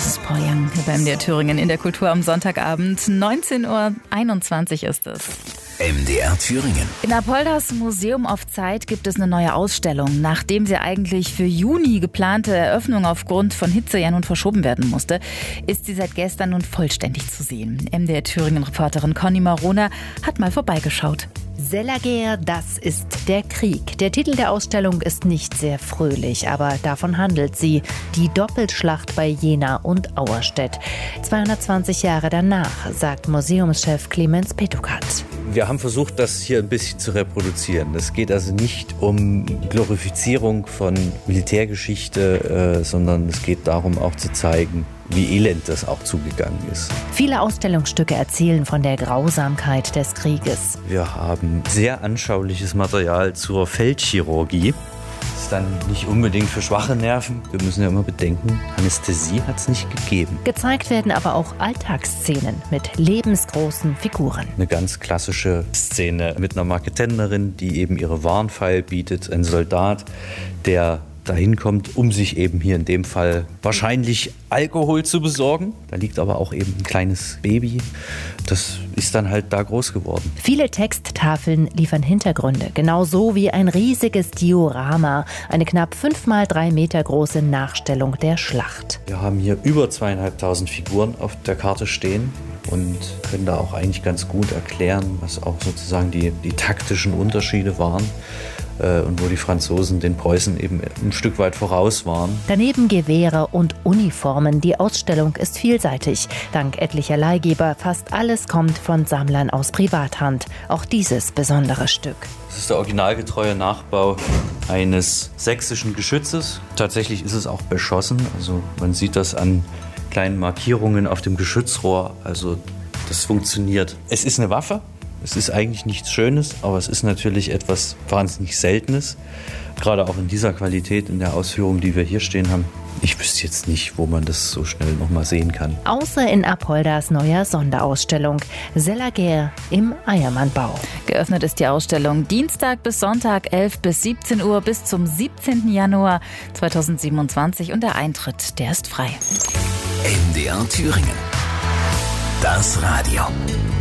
Das ist Paul Young hier bei MDR Thüringen in der Kultur am Sonntagabend. 19:21 Uhr ist es. MDR Thüringen. In Apolders Museum auf Zeit gibt es eine neue Ausstellung. Nachdem sie eigentlich für Juni geplante Eröffnung aufgrund von Hitze ja nun verschoben werden musste, ist sie seit gestern nun vollständig zu sehen. MDR Thüringen-Reporterin Conny Marona hat mal vorbeigeschaut. Selager, das ist der Krieg. Der Titel der Ausstellung ist nicht sehr fröhlich, aber davon handelt sie. Die Doppelschlacht bei Jena und Auerstedt. 220 Jahre danach, sagt Museumschef Clemens Petukat. Wir haben versucht, das hier ein bisschen zu reproduzieren. Es geht also nicht um Glorifizierung von Militärgeschichte, sondern es geht darum, auch zu zeigen, wie elend das auch zugegangen ist. Viele Ausstellungsstücke erzählen von der Grausamkeit des Krieges. Wir haben sehr anschauliches Material zur Feldchirurgie. Das ist dann nicht unbedingt für schwache Nerven. Wir müssen ja immer bedenken, Anästhesie hat es nicht gegeben. Gezeigt werden aber auch Alltagsszenen mit lebensgroßen Figuren. Eine ganz klassische Szene mit einer Marketenderin, die eben ihre Waren feilbietet. Ein Soldat, der dahin kommt, um sich eben hier in dem Fall wahrscheinlich Alkohol zu besorgen. Da liegt aber auch eben ein kleines Baby. Das ist dann halt da groß geworden. Viele Texttafeln liefern Hintergründe, genauso wie ein riesiges Diorama, eine knapp 5x3 Meter große Nachstellung der Schlacht. Wir haben hier über 2.500 Figuren auf der Karte stehen und können da auch eigentlich ganz gut erklären, was auch sozusagen die taktischen Unterschiede waren. Und wo die Franzosen den Preußen eben ein Stück weit voraus waren. Daneben Gewehre und Uniformen. Die Ausstellung ist vielseitig. Dank etlicher Leihgeber, fast alles kommt von Sammlern aus Privathand. Auch dieses besondere Stück. Das ist der originalgetreue Nachbau eines sächsischen Geschützes. Tatsächlich ist es auch beschossen. Also man sieht das an kleinen Markierungen auf dem Geschützrohr. Also das funktioniert. Es ist eine Waffe. Es ist eigentlich nichts Schönes, aber es ist natürlich etwas wahnsinnig Seltenes. Gerade auch in dieser Qualität, in der Ausführung, die wir hier stehen haben. Ich wüsste jetzt nicht, wo man das so schnell noch mal sehen kann. Außer in Apolders neuer Sonderausstellung Selager im Eiermannbau. Geöffnet ist die Ausstellung Dienstag bis Sonntag 11 bis 17 Uhr bis zum 17. Januar 2027 und der Eintritt, der ist frei. MDR Thüringen. Das Radio.